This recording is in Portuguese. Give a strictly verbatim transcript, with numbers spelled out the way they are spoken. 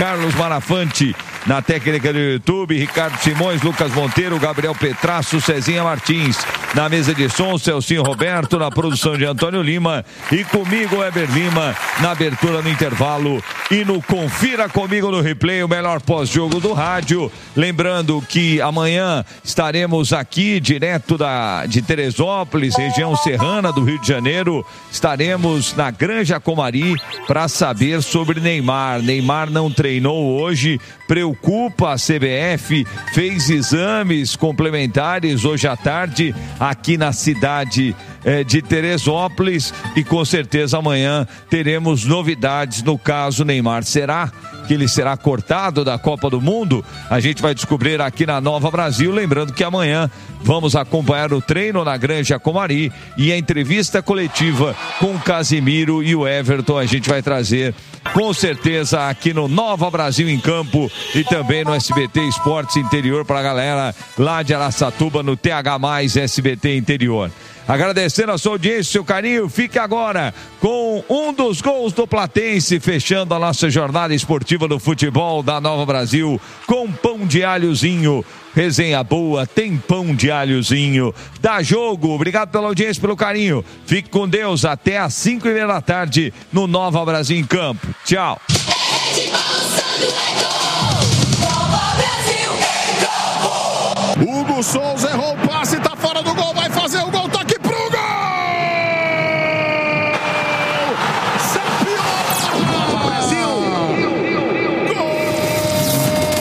Carlos Marafante na técnica do YouTube, Ricardo Simões, Lucas Monteiro, Gabriel Petrasso, Cezinha Martins na mesa de som, Celcinho Roberto na produção de Antônio Lima e comigo, Weber Lima, na abertura no intervalo e no Confira Comigo no Replay, o melhor pós-jogo do rádio. Lembrando que amanhã estaremos aqui direto da, de Teresópolis, região serrana do Rio de Janeiro, estaremos na Granja Comari para saber sobre Neymar. Neymar não treinou hoje, preocupa a C B F, fez exames complementares hoje à tarde aqui na cidade eh, de Teresópolis e com certeza amanhã teremos novidades no caso Neymar. Será que ele será cortado da Copa do Mundo? A gente vai descobrir aqui na Nova Brasil, lembrando que amanhã vamos acompanhar o treino na Granja Comari e a entrevista coletiva com o Casimiro e o Everton a gente vai trazer com certeza aqui no Nova Brasil em Campo e também no S B T Esportes Interior para a galera lá de Araçatuba no T H mais S B T Interior. Agradecendo a sua audiência, seu carinho, fique agora com um dos gols do Platense, fechando a nossa jornada esportiva do futebol da Nova Brasil, com pão de alhozinho. Resenha boa, tem pão de alhozinho. Dá jogo, obrigado pela audiência, pelo carinho. Fique com Deus, até às cinco e meia da tarde no Nova Brasil em Campo. Tchau. Hugo Souza errou o passe, tá fora do